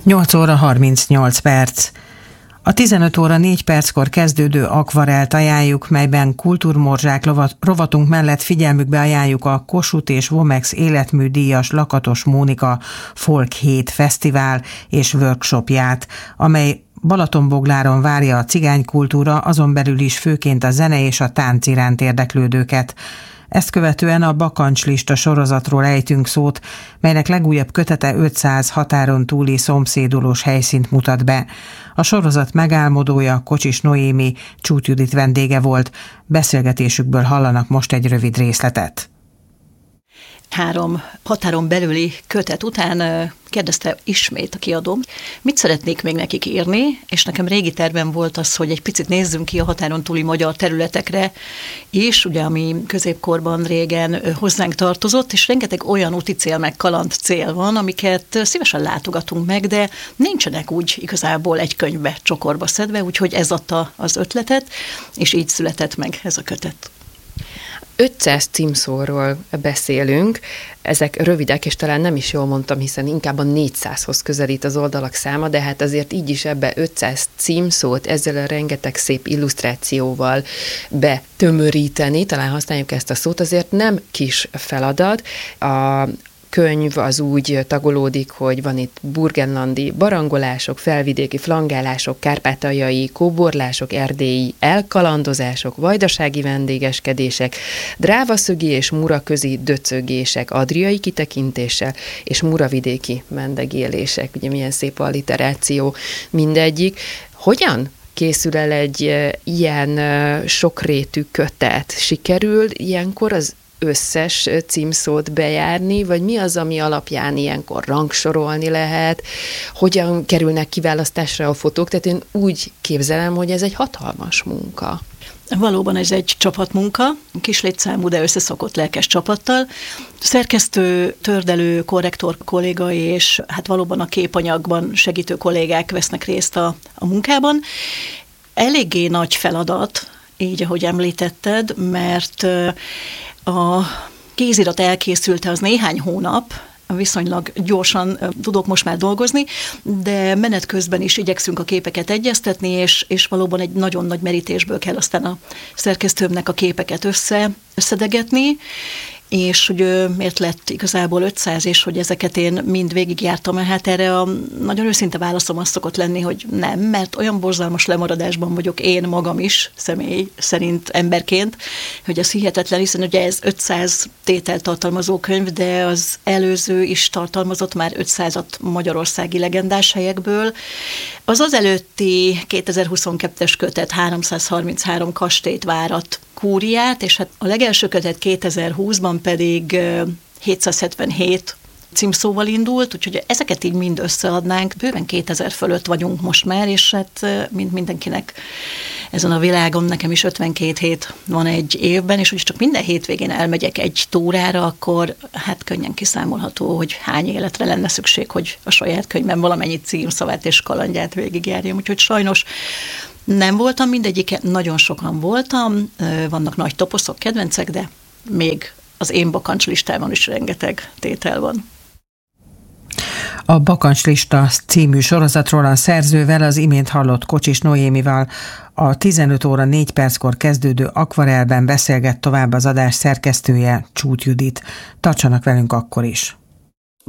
8 óra 38 perc. A 15 óra 4 perckor kezdődő akvarelt ajánljuk, melyben kultúrmorzsák rovatunk mellett figyelmükbe ajánljuk a Kossuth és Womex életműdíjas Lakatos Mónika Folk Hét Fesztivál és workshopját, amely Balatonbogláron várja a cigánykultúra, azon belül is főként a zene és a tánc iránt érdeklődőket. Ezt követően a bakancslista sorozatról ejtünk szót, melynek legújabb kötete 500 határon túli szomszédulós helyszínt mutat be. A sorozat megálmodója Kocsis Noémi, Csúth Judit vendége volt. Beszélgetésükből hallanak most egy rövid részletet. 3 határon belüli kötet után kérdezte ismét a kiadó, mit szeretnék még nekik írni, és nekem régi tervem volt az, hogy egy picit nézzünk ki a határon túli magyar területekre is, ugye, ami középkorban régen hozzánk tartozott, és rengeteg olyan úti cél meg kaland cél van, amiket szívesen látogatunk meg, de nincsenek úgy igazából egy könyvbe csokorba szedve, úgyhogy ez adta az ötletet, és így született meg ez a kötet. 500 címszóról beszélünk, ezek rövidek, és talán nem is jól mondtam, hiszen inkább a 400-hoz közelít az oldalak száma, de hát azért így is ebbe 500 címszót ezzel a rengeteg szép illusztrációval betömöríteni, talán használjuk ezt a szót, azért nem kis feladat. A könyv az úgy tagolódik, hogy van itt burgenlandi barangolások, felvidéki flangálások, kárpátaljai kóborlások, erdélyi elkalandozások, vajdasági vendégeskedések, drávaszögi és muraközi döcögések, adriai kitekintéssel, és muravidéki mendegélések. Ugye milyen szép alliteráció mindegyik. Hogyan készül el egy ilyen sokrétű kötet? Sikerül ilyenkor az összes címszót bejárni, vagy mi az, ami alapján ilyenkor rangsorolni lehet, hogyan kerülnek kiválasztásra a fotók, tehát én úgy képzelem, hogy ez egy hatalmas munka. Valóban ez egy csapatmunka, kis létszámú, de összeszokott lelkes csapattal. Szerkesztő, tördelő, korrektor kolléga és hát valóban a képanyagban segítő kollégák vesznek részt a munkában. Eléggé nagy feladat, így ahogy említetted, mert a kézirat elkészülte az néhány hónap, viszonylag gyorsan tudok most már dolgozni, de menet közben is igyekszünk a képeket egyeztetni, és valóban egy nagyon nagy merítésből kell aztán a szerkesztőmnek a képeket összedegetni, és hogy miért lett igazából 500, és hogy ezeket én mind végigjártam, hát erre a nagyon őszinte válaszom az szokott lenni, hogy nem, mert olyan borzalmas lemaradásban vagyok én magam is, személy szerint emberként, hogy ez hihetetlen, hiszen ugye ez 500 tételt tartalmazó könyv, de az előző is tartalmazott már 500-at magyarországi legendás helyekből. Az előtti 2022-es kötet 333 kastélyt, várat, kúriát, és hát a legelső kötet 2020-ban pedig 777 címszóval indult, úgyhogy ezeket így mind összeadnánk. Bőven 2000 fölött vagyunk most már, és hát mint mindenkinek ezen a világon, nekem is 52 hét van egy évben, és hogy csak minden hétvégén elmegyek egy túrára, akkor hát könnyen kiszámolható, hogy hány életre lenne szükség, hogy a saját könyvben valamennyi címszavát és kalandját végigjárjam. Úgyhogy sajnos nem voltam mindegyiken, nagyon sokan voltam, vannak nagy toposzok, kedvencek, de még az én bakancslistában is rengeteg tétel van. A Bakancslista című sorozatról a szerzővel, az imént hallott Kocsis Noémival a 15 óra 4 perckor kezdődő akvarelben beszélgett tovább az adás szerkesztője, Csúth Judit. Tartsanak velünk akkor is!